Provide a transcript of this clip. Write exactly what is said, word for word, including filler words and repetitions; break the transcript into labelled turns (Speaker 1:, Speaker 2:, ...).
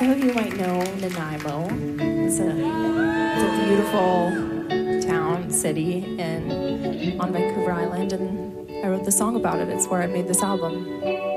Speaker 1: Some of you might know Nanaimo. It's a, it's a beautiful town, city, in, on Vancouver Island, and I wrote the song about it. It's where I made this album.